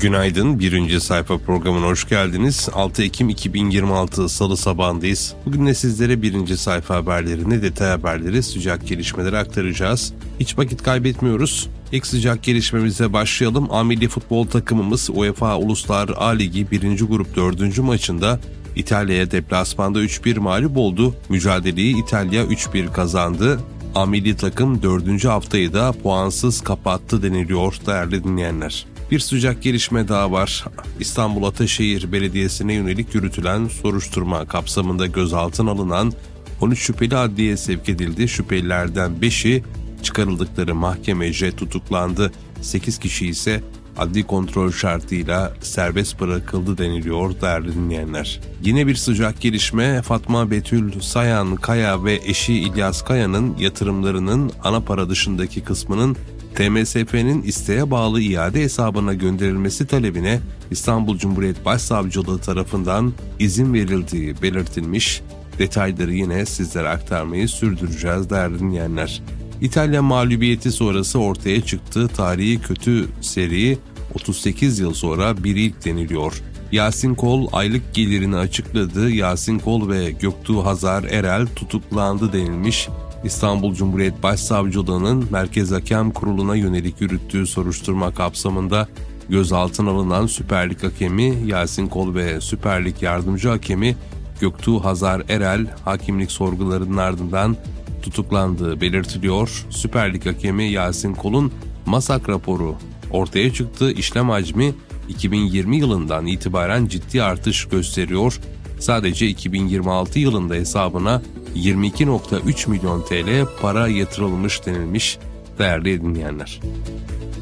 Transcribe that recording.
Günaydın, birinci sayfa programına hoş geldiniz. 6 Ekim 2026 Salı sabahındayız. Bugün de sizlere birinci sayfa haberlerini, detay haberleri, sıcak gelişmeleri aktaracağız. Hiç vakit kaybetmiyoruz. İlk sıcak gelişmemize başlayalım. A milli futbol takımımız UEFA Uluslar A Ligi 1. Grup 4. maçında İtalya'ya deplasmanda 3-1 mağlup oldu. Mücadeleyi İtalya 3-1 kazandı. A milli takım 4. haftayı da puansız kapattı deniliyor değerli dinleyenler. Bir sıcak gelişme daha var. İstanbul Ataşehir Belediyesi'ne yönelik yürütülen soruşturma kapsamında gözaltına alınan 13 şüpheli adliyeye sevk edildi. Şüphelilerden 5'i çıkarıldıkları mahkemece tutuklandı. 8 kişi ise adli kontrol şartıyla serbest bırakıldı deniliyor değerli dinleyenler. Yine bir sıcak gelişme, Fatma Betül Sayan Kaya ve eşi İlyas Kaya'nın yatırımlarının ana para dışındaki kısmının TMSF'nin isteğe bağlı iade hesabına gönderilmesi talebine İstanbul Cumhuriyet Başsavcılığı tarafından izin verildiği belirtilmiş. Detayları yine sizlere aktarmayı sürdüreceğiz değerli dinleyenler. İtalya mağlubiyeti sonrası ortaya çıktığı tarihi kötü seri 38 yıl sonra bir ilk deniliyor. Yasin Kol aylık gelirini açıkladı. Yasin Kol ve Göktuğ Hazar Erel tutuklandı denilmiş. İstanbul Cumhuriyet Başsavcılığı'nın Merkez Hakem Kurulu'na yönelik yürüttüğü soruşturma kapsamında gözaltına alınan Süper Lig hakemi Yasin Kol ve Süper Lig yardımcı hakemi Göktuğ Hazar Erel hakimlik sorgularının ardından tutuklandığı belirtiliyor. Süper Lig hakemi Yasin Kol'un MASAK raporu ortaya çıktı. İşlem hacmi 2020 yılından itibaren ciddi artış gösteriyor. Sadece 2026 yılında hesabına 22,3 milyon TL para yatırılmış denilmiş değerli dinleyenler.